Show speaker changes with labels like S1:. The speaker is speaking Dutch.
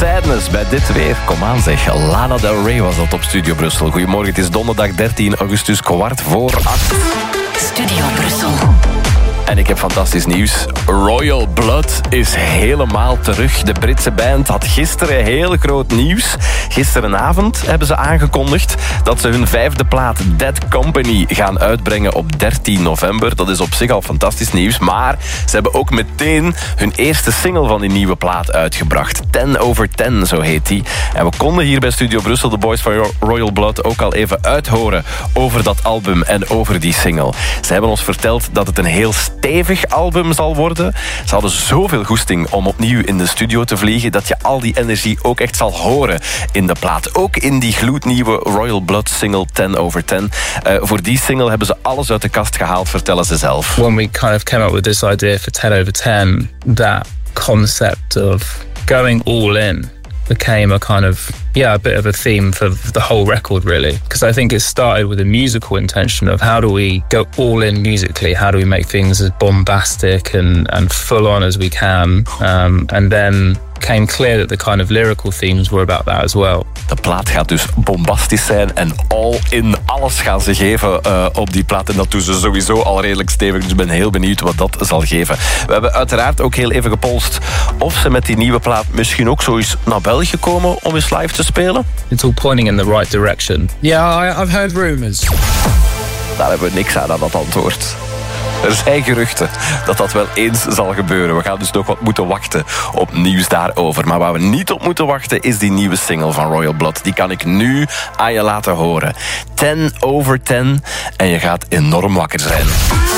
S1: Sadness bij dit weer. Kom aan zeg, Lana Del Rey was dat op Studio Brussel. Goedemorgen, het is donderdag 13 augustus, 7:15.
S2: Studio Brussel.
S1: En ik heb fantastisch nieuws. Royal Blood is helemaal terug. De Britse band had gisteren heel groot nieuws. Gisterenavond hebben ze aangekondigd dat ze hun 5e plaat Dead Company gaan uitbrengen op 13 november. Dat is op zich al fantastisch nieuws. Maar ze hebben ook meteen hun eerste single van die nieuwe plaat uitgebracht. 10 over 10, zo heet die. En we konden hier bij Studio Brussel, de boys van Royal Blood, ook al even uithoren over dat album en over die single. Ze hebben ons verteld dat het een heel stevig album zal worden. Ze hadden zoveel goesting om opnieuw in de studio te vliegen dat je al die energie ook echt zal horen in de plaat. Ook in die gloednieuwe Royal Blood single 10 over 10. Voor die single hebben ze alles uit de kast gehaald, vertellen ze zelf.
S3: When we kind of came up with this idea for 10 over 10, that concept of going all in became a kind of, a bit of a theme for the whole record, really. Because I think it started with a musical intention of how do we go all in musically? How do we make things as bombastic and full on as we can? And then came clear that the kind of lyrical themes were about that as well.
S1: De plaat gaat dus bombastisch zijn en all in, alles gaan ze geven op die plaat. En dat doen ze sowieso al redelijk stevig, dus ik ben heel benieuwd wat dat zal geven. We hebben uiteraard ook heel even gepolst of ze met die nieuwe plaat misschien ook zo eens naar België komen om eens live te spelen.
S3: It's all pointing in the right direction.
S4: Yeah, I've heard rumors.
S1: Daar hebben we niks aan dat antwoord. Er zijn geruchten dat dat wel eens zal gebeuren. We gaan dus nog wat moeten wachten op nieuws daarover. Maar waar we niet op moeten wachten is die nieuwe single van Royal Blood. Die kan ik nu aan je laten horen. 10 over 10 en je gaat enorm wakker zijn.